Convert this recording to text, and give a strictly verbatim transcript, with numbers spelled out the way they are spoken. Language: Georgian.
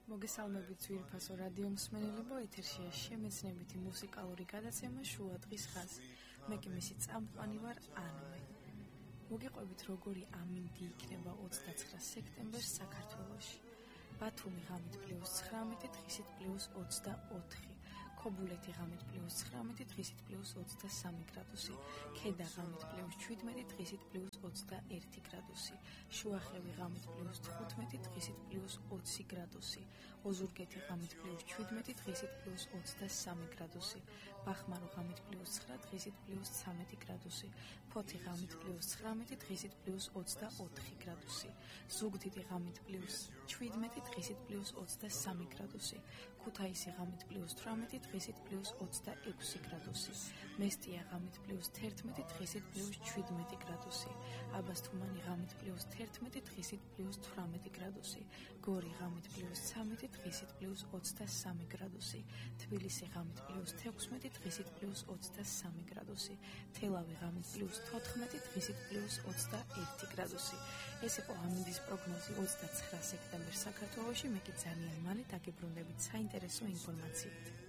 მოგესალმებით ძვირფასო რადიო მსმენელებო, ეთერშია შემეცნებითი მუსიკალური გადაცემა შუა დღის ხაზი. მე კი მისი წამყვანი ვარ ანვე. მოგიყვებით როგორი ამინდი იქნება ოცდაცხრა სექტემბერს საქართველოში. ბათუმი ღამით პლუს ცხრამეტი, დღისით პლუს ოცდაოთხი, ქობულეთი ღამით პლუს ცხრამეტი, დღისით პლუს ოცდასამი გრადუსი, ქედა ღამით პლუს შვიდმეტი, დღისით პლუს ოცდაერთი გრადუსი, შუახევი ღამით პლუს თხუთმეტი, დღისით პლუს ოცი გრადუსი, ოზურგეთი ღამით პლუს შვიდმეტი, დღისით პლუს ოცდასამი გრადუსი, ბახმარო ღამით პლუს ცხრა, დღისით პლუს ცამეტი გრადუსი, ფოთი ღამით პლუს ცხრამეტი, დღისით პლუს ოცდაოთხი გრადუსი, ზუგდიდი ღამით პლუს შვიდმეტი, დღისით პლუს ოცდასამი გრადუსი, ქუთაისი ღამით პლუს თვრამეტი, დღისით პლუს ოცდაექვსი გრადუსი, მესტია ღამით პლუს თერთმეტი, დღისით პლუს შვიდმეტი გრადუსი, აბასთუმანი ღამით პლუს თერთმეტი, დღისით პლუს თვრამეტი გრადუსი, გორი ღამით პლუს ცამეტი, დღისით პლუს ოცდასამი გრადუსი, თბილისი ღამით პლუს თექვსმეტი, დღისით პლუს ოცდასამი გრადუსი, თელავი ღამით პლუს თოთხმეტი, დღისით პლუს ოცდაერთი გრადუსი. ეს იყო ამინდის პროგნოზი ოცდაცხრა სექტემბერს საქართველოში. მე კი ძალიან მალე დაგებრუნდებით საინტერესო ინფორმაციით.